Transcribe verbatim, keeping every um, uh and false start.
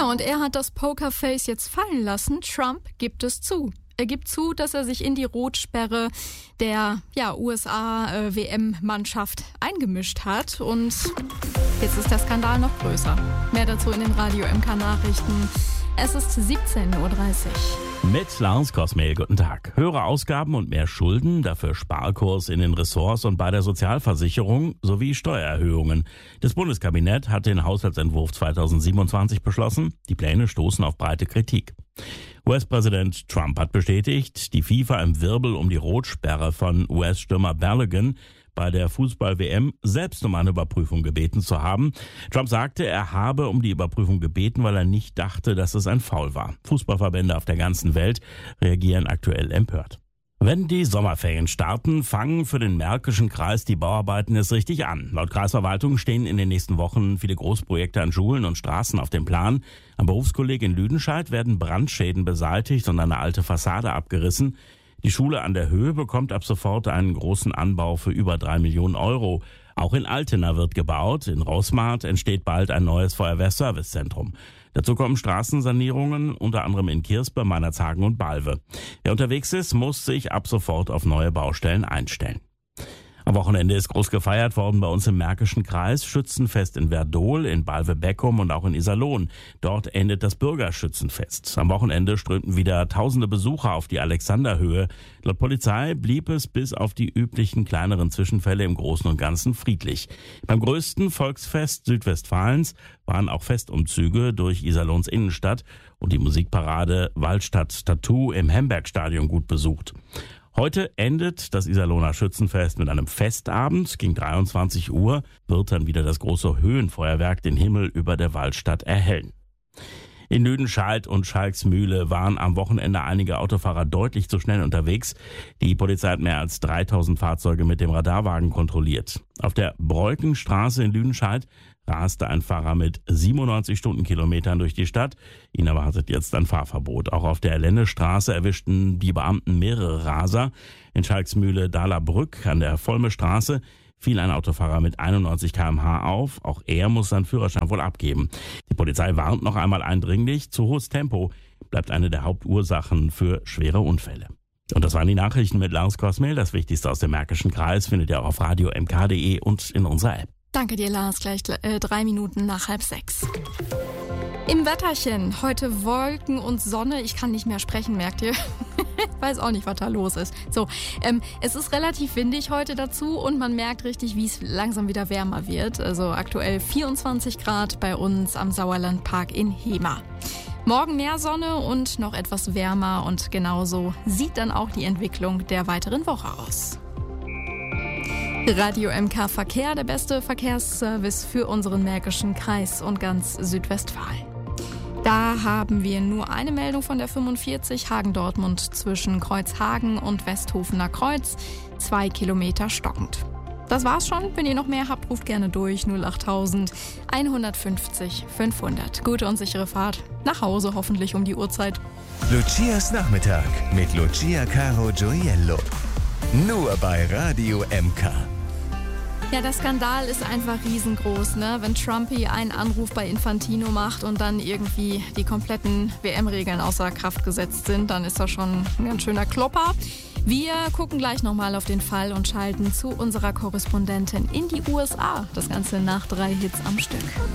Ja, und er hat das Pokerface jetzt fallen lassen. Trump gibt es zu. Er gibt zu, dass er sich in die Rotsperre der ja, U S A-W M-Mannschaft eingemischt hat. Und jetzt ist der Skandal noch größer. Mehr dazu in den Radio M K-Nachrichten. Es ist siebzehn Uhr dreißig. Mit Lars Kosmel, guten Tag. Höhere Ausgaben und mehr Schulden, dafür Sparkurs in den Ressorts und bei der Sozialversicherung sowie Steuererhöhungen. Das Bundeskabinett hat den Haushaltsentwurf zweitausendsiebenundzwanzig beschlossen. Die Pläne stoßen auf breite Kritik. U S-Präsident Trump hat bestätigt, die FIFA im Wirbel um die Rotsperre von U S-Stürmer Balogun bei der Fußball-W M selbst um eine Überprüfung gebeten zu haben. Trump sagte, er habe um die Überprüfung gebeten, weil er nicht dachte, dass es ein Foul war. Fußballverbände auf der ganzen Welt reagieren aktuell empört. Wenn die Sommerferien starten, fangen für den Märkischen Kreis die Bauarbeiten es richtig an. Laut Kreisverwaltung stehen in den nächsten Wochen viele Großprojekte an Schulen und Straßen auf dem Plan. Am Berufskolleg in Lüdenscheid werden Brandschäden beseitigt und eine alte Fassade abgerissen. Die Schule an der Höhe bekommt ab sofort einen großen Anbau für über drei Millionen Euro. Auch in Altena wird gebaut. In Roßmarkt entsteht bald ein neues Feuerwehrservicezentrum. Dazu kommen Straßensanierungen, unter anderem in Kirspe, Meinerzhagen und Balve. Wer unterwegs ist, muss sich ab sofort auf neue Baustellen einstellen. Am Wochenende ist groß gefeiert worden bei uns im Märkischen Kreis. Schützenfest in Werdohl, in Balve-Beckum und auch in Iserlohn. Dort endet das Bürgerschützenfest. Am Wochenende strömten wieder tausende Besucher auf die Alexanderhöhe. Laut Polizei blieb es bis auf die üblichen kleineren Zwischenfälle im Großen und Ganzen friedlich. Beim größten Volksfest Südwestfalens waren auch Festumzüge durch Iserlohns Innenstadt und die Musikparade Waldstadt Tattoo im Hembergstadion gut besucht. Heute endet das Iserlohner Schützenfest mit einem Festabend. Gegen dreiundzwanzig Uhr wird dann wieder das große Höhenfeuerwerk den Himmel über der Waldstadt erhellen. In Lüdenscheid und Schalksmühle waren am Wochenende einige Autofahrer deutlich zu schnell unterwegs. Die Polizei hat mehr als dreitausend Fahrzeuge mit dem Radarwagen kontrolliert. Auf der Breukenstraße in Lüdenscheid raste ein Fahrer mit siebenundneunzig Stundenkilometern durch die Stadt. Ihn erwartet jetzt ein Fahrverbot. Auch auf der Lennestraße erwischten die Beamten mehrere Raser. In Schalksmühle Dahlerbrück an der Volme Straße fiel ein Autofahrer mit einundneunzig Kilometer pro Stunde auf. Auch er muss seinen Führerschein wohl abgeben. Die Polizei warnt noch einmal eindringlich, zu hohes Tempo bleibt eine der Hauptursachen für schwere Unfälle. Und das waren die Nachrichten mit Lars Kosmel. Das Wichtigste aus dem Märkischen Kreis findet ihr auch auf radio m k punkt d e und in unserer App. Danke dir, Lars. Gleich äh, drei Minuten nach halb sechs. Im Wetterchen. Heute Wolken und Sonne. Ich kann nicht mehr sprechen, merkt ihr? Weiß auch nicht, was da los ist. So, ähm, es ist relativ windig heute dazu und man merkt richtig, wie es langsam wieder wärmer wird. Also aktuell vierundzwanzig Grad bei uns am Sauerlandpark in Hemer. Morgen mehr Sonne und noch etwas wärmer und genauso sieht dann auch die Entwicklung der weiteren Woche aus. Radio M K Verkehr, der beste Verkehrsservice für unseren Märkischen Kreis und ganz Südwestfalen. Da haben wir nur eine Meldung von der fünfundvierzig Hagen-Dortmund zwischen Kreuzhagen und Westhofener Kreuz. Zwei Kilometer stockend. Das war's schon. Wenn ihr noch mehr habt, ruft gerne durch null acht tausend einhundertfünfzig fünfhundert. Gute und sichere Fahrt. Nach Hause hoffentlich um die Uhrzeit. Lucias Nachmittag mit Lucia Caro Gioiello. Nur bei Radio M K. Ja, der Skandal ist einfach riesengroß, ne? Wenn Trumpy einen Anruf bei Infantino macht und dann irgendwie die kompletten W M-Regeln außer Kraft gesetzt sind, dann ist das schon ein ganz schöner Klopper. Wir gucken gleich nochmal auf den Fall und schalten zu unserer Korrespondentin in die U S A. Das Ganze nach drei Hits am Stück.